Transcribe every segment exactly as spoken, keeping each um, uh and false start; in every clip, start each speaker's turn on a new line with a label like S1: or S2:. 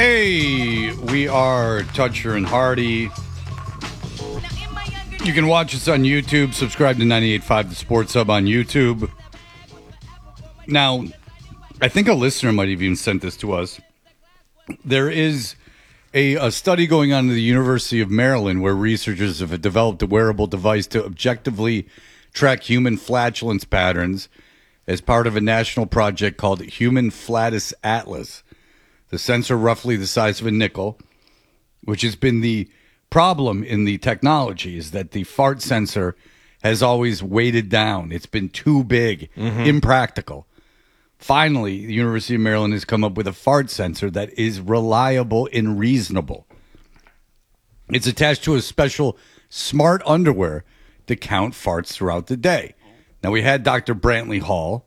S1: Hey, we are Toucher and Hardy. You can watch us on YouTube. Subscribe to ninety-eight point five The Sports Hub on YouTube. Now, I think a listener might have even sent this to us. There is a, a study going on at the University of Maryland where researchers have developed a wearable device to objectively track human flatulence patterns as part of a national project called Human Flatus Atlas. The sensor, roughly the size of a nickel, which has been the problem in the technology, is that the fart sensor has always weighted down. It's been too big, mm-hmm. impractical. Finally, the University of Maryland has come up with a fart sensor that is reliable and reasonable. It's attached to a special smart underwear to count farts throughout the day. Now, we had Doctor Brantley Hall.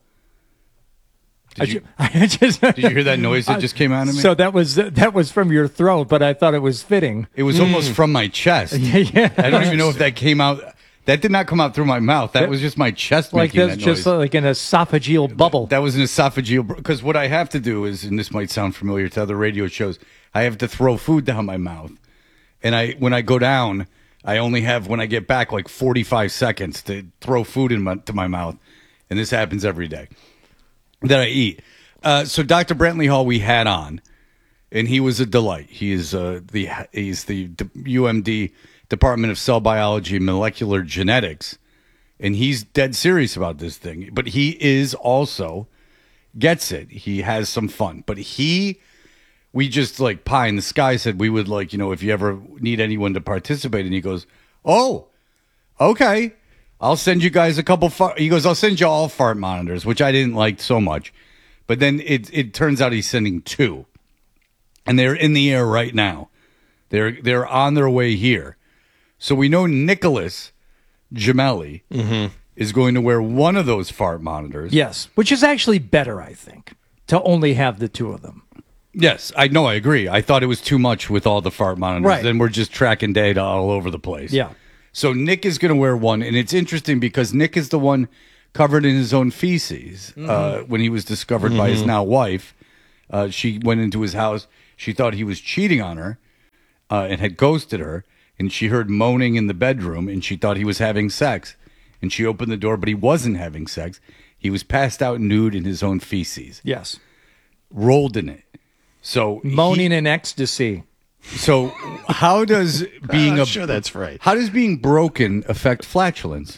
S1: Did you,
S2: I just,
S1: did you hear that noise that just came out of me?
S2: So that was that was from your throat, but I thought it was fitting.
S1: It was mm. almost from my chest.
S2: Yeah, yeah.
S1: I don't even know if that came out. That did not come out through my mouth. That, that was just my chest
S2: like
S1: making
S2: that's
S1: that noise.
S2: Just like an esophageal bubble.
S1: That, that was an esophageal. Because what I have to do is, and this might sound familiar to other radio shows, I have to throw food down my mouth. And I, when I go down, I only have, when I get back, like forty-five seconds to throw food in my, to my mouth. And this happens every day that I eat. Uh, so Doctor Brantley Hall we had on, and he was a delight. He is uh, the he's the U M D Department of Cell Biology and Molecular Genetics, and he's dead serious about this thing. But he is also gets it. He has some fun. But he, we just like pie in the sky said we would like, you know, if you ever need anyone to participate, and he goes, oh, okay, I'll send you guys a couple. Fart. He goes, I'll send you all fart monitors, which I didn't like so much. But then it it turns out he's sending two, and they're in the air right now. They're they're on their way here. So we know Nicholas Gemelli mm-hmm. is going to wear one of those fart monitors.
S2: Yes, which is actually better, I think, to only have the two of them.
S1: Yes, I know, I agree. I thought it was too much with all the fart monitors.
S2: Right.
S1: Then we're just tracking data all over the place.
S2: Yeah.
S1: So Nick is going to wear one, and it's interesting because Nick is the one covered in his own feces mm-hmm. uh, when he was discovered mm-hmm. by his now wife. Uh, she went into his house. She thought he was cheating on her uh, and had ghosted her. And she heard moaning in the bedroom, and she thought he was having sex. And she opened the door, but he wasn't having sex. He was passed out nude in his own feces.
S2: Yes.
S1: Rolled in it. So
S2: moaning
S1: he,
S2: in ecstasy.
S1: So how does being
S3: I'm
S1: a
S3: sure that's right.
S1: How does being broken affect flatulence?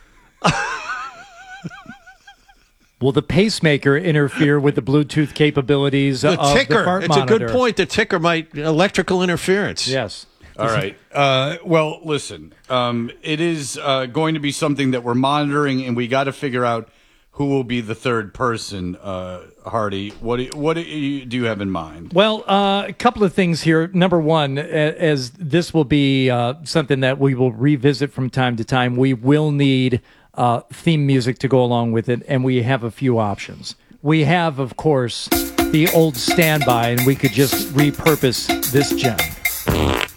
S2: Will the pacemaker interfere with the Bluetooth capabilities
S3: the
S2: of
S3: ticker.
S2: the fart
S3: it's
S2: monitor?
S3: a good point. The ticker might electrical interference.
S2: Yes.
S1: All right. Uh, well, listen. Um, it is uh, going to be something that we're monitoring, and we got to figure out who will be the third person. Uh, Hardy, what do you, what do you, do you have in mind?
S2: Well, uh, a couple of things here. Number one, as this will be uh, something that we will revisit from time to time, we will need Uh, theme music to go along with it, and we have a few options. We have, of course, the old standby, and we could just repurpose this gem.